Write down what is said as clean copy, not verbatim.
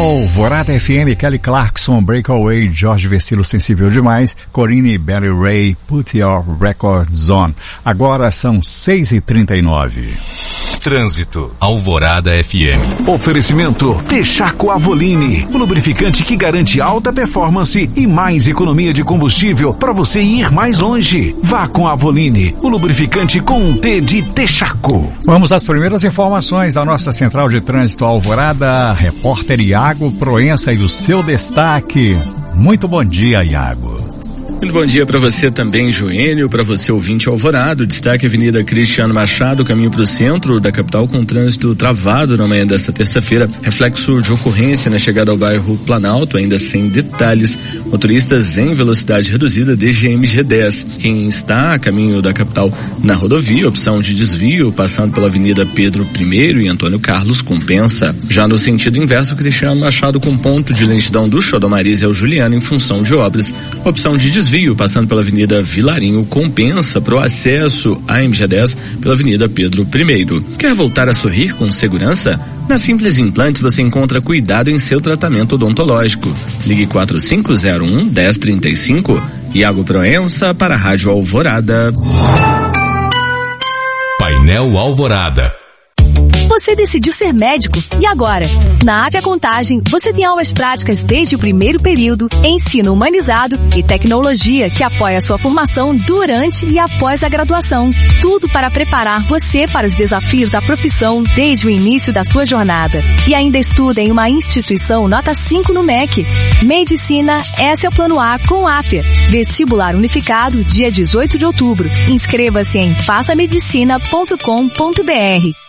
Alvorada FM, Kelly Clarkson, Breakaway, Jorge Versilo, Sensível Demais, Corinne e Barry Ray, Put Your Records On. Agora são 6h39. Trânsito, Alvorada FM. Oferecimento Texaco Avoline, o lubrificante que garante alta performance e mais economia de combustível para você ir mais longe. Vá com a Avoline, o lubrificante com um T de Texaco. Vamos às primeiras informações da nossa central de trânsito Alvorada, repórter Iago Proença e o seu destaque. Muito bom dia, Iago. Muito bom dia para você também, Joênio, para você ouvinte Alvorada. Destaque Avenida Cristiano Machado, caminho para o centro da capital, com trânsito travado na manhã desta terça-feira. Reflexo de ocorrência na chegada ao bairro Planalto, ainda sem detalhes. Motoristas em velocidade reduzida desde a MG10. Quem está a caminho da capital na rodovia, opção de desvio, passando pela Avenida Pedro I e Antônio Carlos, compensa. Já no sentido inverso, Cristiano Machado com ponto de lentidão do Xodomariz ao Juliano em função de obras. Opção de desvio, passando pela Avenida Vilarinho, compensa para o acesso à MG10 pela Avenida Pedro I. Quer voltar a sorrir com segurança? Na Simples Implantes você encontra cuidado em seu tratamento odontológico. Ligue 4501-1035. Iago Proença para a Rádio Alvorada. Painel Alvorada. Você decidiu ser médico e agora? Na Avia Contagem, você tem aulas práticas desde o primeiro período, ensino humanizado e tecnologia que apoia a sua formação durante e após a graduação. Tudo para preparar você para os desafios da profissão desde o início da sua jornada. E ainda estuda em uma instituição nota 5 no MEC. Medicina, esse é o plano A com Afia. Vestibular unificado, dia 18 de outubro. Inscreva-se em passamedicina.com.br.